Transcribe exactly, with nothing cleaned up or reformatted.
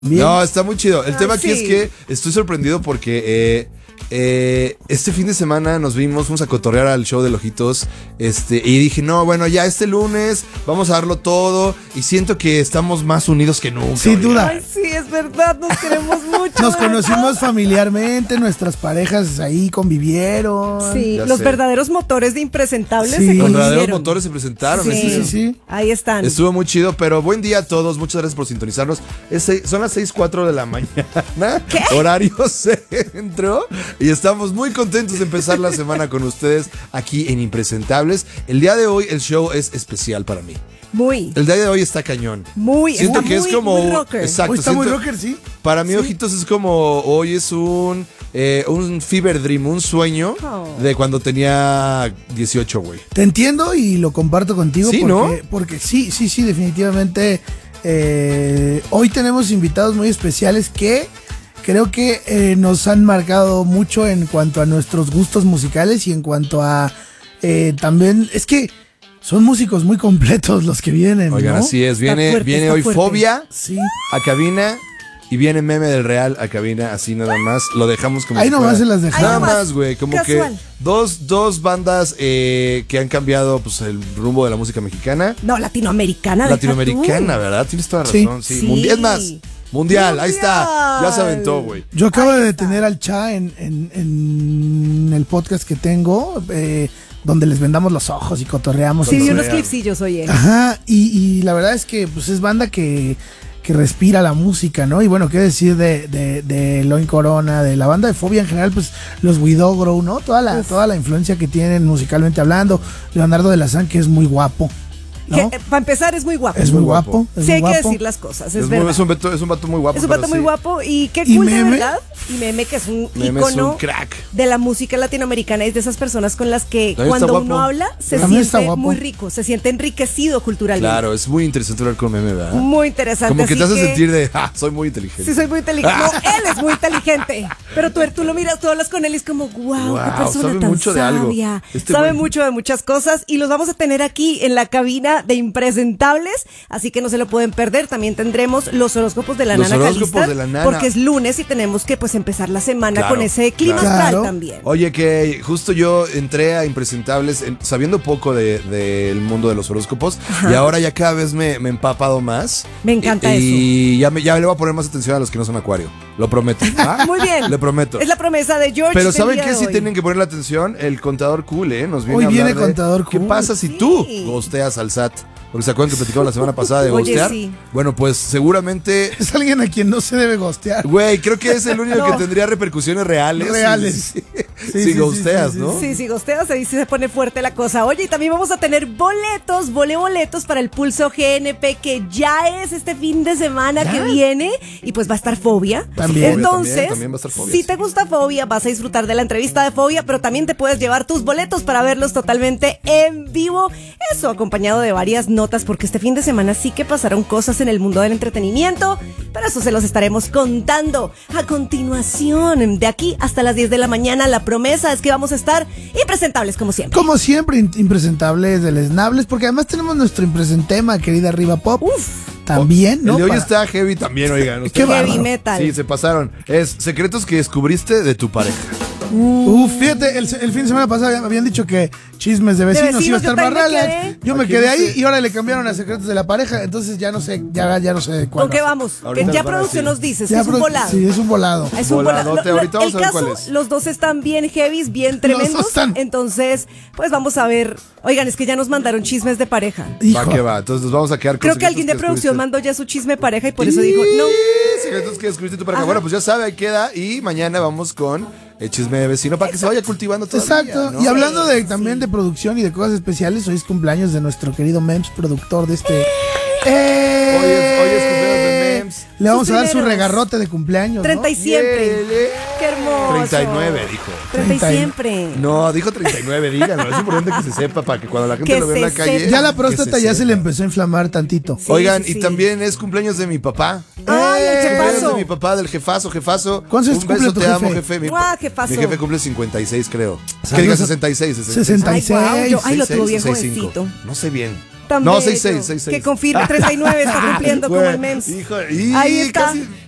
Bien. No, está muy chido. El Ah, tema aquí sí. es que estoy sorprendido porque eh, eh, este fin de semana nos vimos, fuimos a cotorrear al show de Lojitos. Este, y dije, no, bueno, ya este lunes vamos a darlo todo. Y siento que estamos más unidos que nunca. Sin oiga. duda. Ay, sí, es verdad, nos queremos mucho. Nos de conocimos familiarmente, nuestras parejas ahí convivieron. verdad. Sí, Ya los sé. verdaderos motores de Impresentables Sí. se Los conocieron. verdaderos motores se presentaron. Sí. este- Sí, sí. Ahí están. Estuvo muy chido, pero buen día a todos. Muchas gracias por sintonizarnos. Es seis- son las seis cuatro de la mañana. ¿Qué? Horario centro. Y estamos muy contentos de empezar la semana con ustedes aquí en Impresentables. El día de hoy el show es especial para mí. Muy, El día de hoy está cañón. muy. Siento está que muy, es como... muy rocker. Exacto. Hoy está muy siento- rocker, sí. Para mí, Ojitos, es como hoy es un, eh, un fever dream, un sueño Oh. de cuando tenía dieciocho, güey. Te entiendo y lo comparto contigo. Sí, porque, ¿no? Porque sí, sí, sí, definitivamente. eh, hoy tenemos invitados muy especiales que creo que eh, nos han marcado mucho en cuanto a nuestros gustos musicales y en cuanto a eh, también. Es que son músicos muy completos los que vienen. Oigan, ¿no? así es. Viene, fuerte, viene está hoy fuerte. Fobia Sí. a cabina y viene Meme del Real a cabina, así nada más. Lo dejamos como Ahí si nomás fuera- se las dejamos. Nada Ahí nomás, más, güey. Como casual. que dos, dos bandas eh, que han cambiado pues, el rumbo de la música mexicana. No, latinoamericana. deja Latinoamericana, tú. ¿verdad? Tienes toda Sí. razón. Sí. Sí. Mundial, es más. Mundial, ahí está. Ya se Mundial. aventó, güey. Yo acabo Ahí de está. tener al Cha en, en- en el podcast que tengo, eh, donde les vendamos los ojos y cotorreamos. Sí, y vi todo. unos clipsillos, oye. Ajá, y, y la verdad es que pues es banda que, que respira la música, ¿no? Y bueno, qué decir de, de, de Loin Corona, de la banda de Fobia en general, pues los Widogro, ¿no? Toda la, toda la influencia que tienen musicalmente hablando. Leonardo de la San, que es muy guapo, ¿no? Para empezar, es muy guapo. Es muy muy guapo. guapo. Es Sí, muy hay que guapo. decir las cosas, es, Es, muy- verdad. es un vato, es un vato muy guapo. Es un pero vato muy sí. guapo y qué ¿Y cool de Meme? verdad. Y Meme, que es un Meme es ícono un crack. de la música latinoamericana, es de esas personas con las que También cuando está uno guapo. habla se También está siente guapo. muy rico, se siente enriquecido culturalmente. Claro, es muy interesante hablar con Meme, ¿verdad? Muy interesante. Como que te así hace sentir de, ah, soy muy inteligente. Sí, soy muy inteligente. No, él es muy inteligente. Pero tú, tú lo miras, tú hablas con él y es como, wow, Wow, qué persona sabe tan mucho de algo. sabia. Este sabe güey- mucho de muchas cosas y los vamos a tener aquí en la cabina de Impresentables, así que no se lo pueden perder. También tendremos los horóscopos de la Los Nana horóscopos Calista, de la Nana. porque es lunes y tenemos que pues empezar la semana Claro, con ese clima claro. astral Claro. también. Oye, que justo yo entré a Impresentables en- sabiendo poco del de, del mundo de los horóscopos y ahora ya cada vez me, me he empapado más. Me encanta y, eso. Y ya, me, ya le voy a poner más atención a los que no son acuario. Lo prometo. ¿Ah? Muy bien. Le prometo. Es la promesa de George. Pero del ¿saben día qué? de Sí hoy. tienen que ponerle atención. El contador cool, ¿eh? Nos viene Hoy a hablar viene de contador ¿qué cool. pasa si Sí. tú gosteas al S A T? Porque se acuerdan que platicamos la semana pasada de Oye, gostear. sí. Bueno, pues seguramente... Es alguien a quien no se debe gostear. Güey, creo que es el único No. que tendría repercusiones reales. Reales. Si, Sí, si sí, sí, gosteas, sí, ¿no? Sí, si gosteas, ahí sí se pone fuerte la cosa. Oye, y también vamos a tener boletos, vole boletos para el Pulso G N P, que ya es este fin de semana que viene. Y pues va a estar Fobia. También. Entonces, También, también va a estar Fobia, si sí. te gusta Fobia, vas a disfrutar de la entrevista de Fobia, pero también te puedes llevar tus boletos para verlos totalmente en vivo. Eso, acompañado de varias notas, porque este fin de semana sí que pasaron cosas en el mundo del entretenimiento. Pero eso se los estaremos contando a continuación. De aquí hasta las diez de la mañana, la promesa es que vamos a estar impresentables como siempre. Como siempre, in- impresentables, deleznables, porque además tenemos nuestro impresentema, querida Arriba Pop. Uf. También, El ¿no? de hoy Para- está heavy también, oigan. Qué ustedes- bárbaro. Heavy metal. Sí, se pasaron. Es secretos que descubriste de tu pareja. Uf, fíjate, el, el fin de semana pasado habían dicho que chismes de vecinos, vecinos, iba a estar yo más también me relax. quedé. Yo me Aquí quedé no ahí sé. y ahora le cambiaron a secretos de la pareja, entonces ya no sé, ya, ya no sé cuál. ¿Con qué va a ser. vamos? Ahorita Que ya nos van a producción decir. nos dice, Ya, es un pero- volado. Sí, es un volado. Es un volado. Voladote, Lo- lo- ahorita vamos el a ver caso, cuál es. los dos están bien heavies, bien dos tremendos. están. Entonces, pues vamos a ver. Oigan, es que ya nos mandaron chismes de pareja. Hijo. Va que va. Entonces nos vamos a quedar con Creo que secretos alguien de producción descubriste. mandó ya su chisme pareja y por eso dijo, no. Secretos que descubriste tu pareja. Bueno, pues ya sabe, ahí queda. Y mañana vamos con el chisme de vecino para que se vaya cultivando todo. Exacto. Y hablando de también de producción y de cosas especiales, hoy es cumpleaños de nuestro querido Mems, productor de este. ¡Eh! Hoy es, hoy es cumpleaños de Mems. Le vamos Sus a dar su primeros. regarrote de cumpleaños, ¿no? treinta y siempre. Yele. Qué hermoso. treinta y nueve, dijo. treinta y treinta y- siempre. No, dijo treinta y nueve, díganlo. Es importante que se sepa para que cuando la gente Que lo vea en la se calle. sepa. Ya la que próstata ya se le sepa. empezó a inflamar tantito. Sí, Oigan, sí, y sí. también es cumpleaños de mi papá. Ay, el Eh, jefazo. cumpleaños de mi papá, del jefazo, jefazo. ¿Cuántos Un cumple beso, tu te amo, jefe? jefe. Mi, Guau, pa- jefazo. mi jefe cumple cincuenta y seis, creo. Saludos Que diga a- sesenta y seis. sesenta y seis. Ay, guau, yo- ay, lo tuvo bien sesenta y cinco. jovencito. No sé bien. Tan No, bello. sesenta y seis, sesenta y seis. Que confirme, treinta y nueve está cumpliendo como el Mems. Hijo, y Ahí está. casi